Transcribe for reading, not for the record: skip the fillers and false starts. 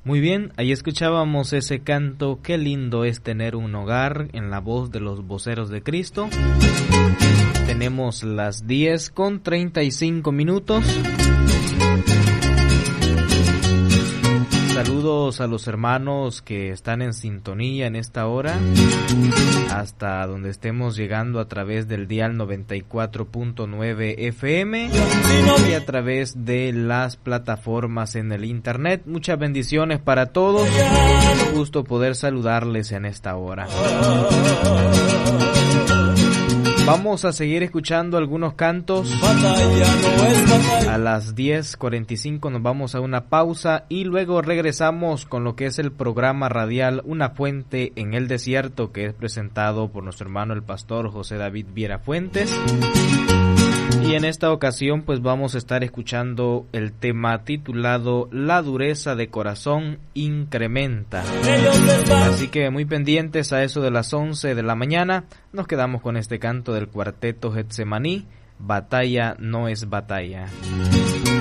Muy bien, ahí escuchábamos ese canto, qué lindo es tener un hogar, en la voz de los voceros de Cristo. Tenemos las 10:35. Saludos a los hermanos que están en sintonía en esta hora, hasta donde estemos llegando a través del dial 94.9 FM y a través de las plataformas en el internet. Muchas bendiciones para todos, un gusto poder saludarles en esta hora. Vamos a seguir escuchando algunos cantos. A las 10:45 nos vamos a una pausa y luego regresamos con lo que es el programa radial Una Fuente en el Desierto, que es presentado por nuestro hermano el pastor José David Viera Fuentes. Y en esta ocasión pues vamos a estar escuchando el tema titulado La dureza de corazón incrementa. Así que muy pendientes, a eso de las 11 de la mañana, nos quedamos con este canto del cuarteto Getsemaní, Batalla no es batalla.